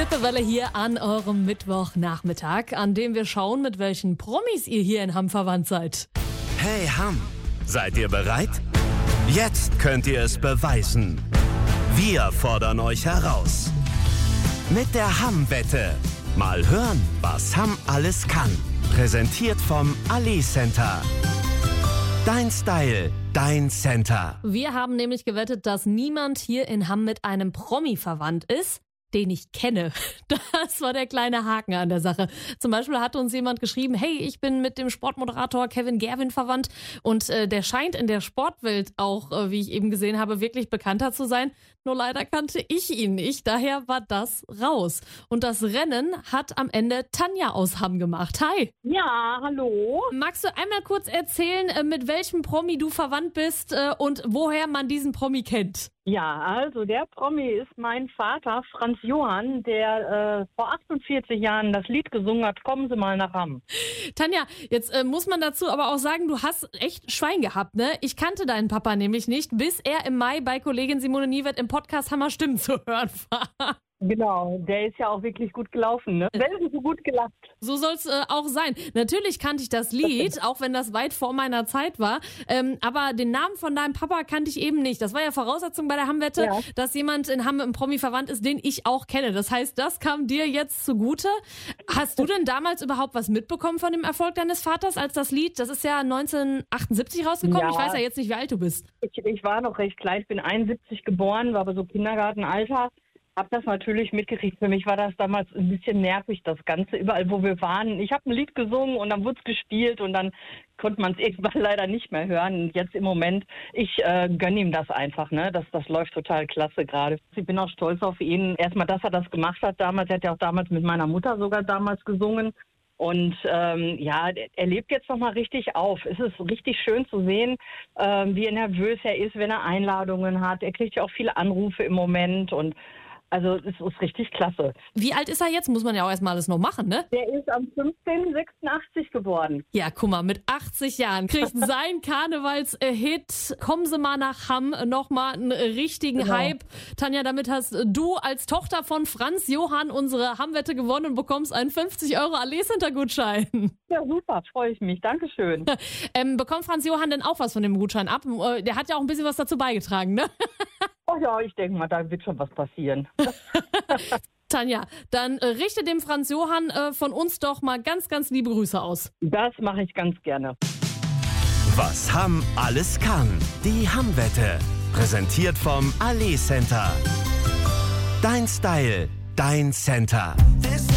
Hippewelle hier an eurem Mittwochnachmittag, an dem wir schauen, mit welchen Promis ihr hier in Hamm verwandt seid. Hey Hamm, seid ihr bereit? Jetzt könnt ihr es beweisen. Wir fordern euch heraus. Mit der Hamm-Wette. Mal hören, was Hamm alles kann. Präsentiert vom Ali Center. Dein Style, dein Center. Wir haben nämlich gewettet, dass niemand hier in Hamm mit einem Promi verwandt ist, den ich kenne. Das war der kleine Haken an der Sache. Zum Beispiel hat uns jemand geschrieben, hey, ich bin mit dem Sportmoderator Kevin Gerwin verwandt und der scheint in der Sportwelt auch, wie ich eben gesehen habe, wirklich bekannter zu sein. Nur leider kannte ich ihn nicht, daher war das raus. Und das Rennen hat am Ende Tanja aus Hamm gemacht. Hi! Ja, hallo. Magst du einmal kurz erzählen, mit welchem Promi du verwandt bist und woher man diesen Promi kennt? Ja, also der Promi ist mein Vater, Franz Johann, der vor 48 Jahren das Lied gesungen hat, Kommen Sie mal nach Hamm. Tanja, jetzt muss man dazu aber auch sagen, du hast echt Schwein gehabt, ne? Ich kannte deinen Papa nämlich nicht, bis er im Mai bei Kollegin Simone Niewert im Podcast Hammer Stimmen zu hören war. Genau, der ist ja auch wirklich gut gelaufen, ne? Selten so gut gelacht. So soll es auch sein. Natürlich kannte ich das Lied, auch wenn das weit vor meiner Zeit war. Aber den Namen von deinem Papa kannte ich eben nicht. Das war ja Voraussetzung bei der Hamm-Wette, Ja. dass jemand in Hamm im Promi verwandt ist, den ich auch kenne. Das heißt, das kam dir jetzt zugute. Hast du denn damals überhaupt was mitbekommen von dem Erfolg deines Vaters, als das Lied, das ist ja 1978 rausgekommen? Ja. Ich weiß ja jetzt nicht, wie alt du bist. Ich war noch recht klein, ich bin 71 geboren, war aber so Kindergartenalter. Hab das natürlich mitgekriegt. Für mich war das damals ein bisschen nervig, das Ganze, überall wo wir waren. Ich habe ein Lied gesungen und dann wurde es gespielt und dann konnte man es irgendwann leider nicht mehr hören. Und jetzt im Moment, ich gönne ihm das einfach, ne? Das läuft total klasse gerade. Ich bin auch stolz auf ihn. Erstmal, dass er das gemacht hat damals. Er hat ja auch damals mit meiner Mutter sogar damals gesungen. Und ja, er lebt jetzt nochmal richtig auf. Es ist richtig schön zu sehen, wie nervös er ist, wenn er Einladungen hat. Er kriegt ja auch viele Anrufe im Moment und also es ist richtig klasse. Wie alt ist er jetzt? Muss man ja auch erstmal alles noch machen, ne? Der ist am 15.86 geworden. Ja, guck mal, mit 80 Jahren kriegt sein Karnevals-Hit Kommen Sie mal nach Hamm nochmal einen richtigen Genau. Hype. Tanja, damit hast du als Tochter von Franz Johann unsere Hamm-Wette gewonnen und bekommst einen 50 € Ali Center-Gutschein. Ja, super, freue ich mich. Dankeschön. Bekommt Franz Johann denn auch was von dem Gutschein ab? Der hat ja auch ein bisschen was dazu beigetragen, ne? Oh ja, ich denke mal, da wird schon was passieren. Tanja, dann richte dem Franz Johann von uns doch mal ganz, ganz liebe Grüße aus. Das mache ich ganz gerne. Was Hamm alles kann. Die Hamm-Wette. Präsentiert vom Ali Center. Dein Style, dein Center.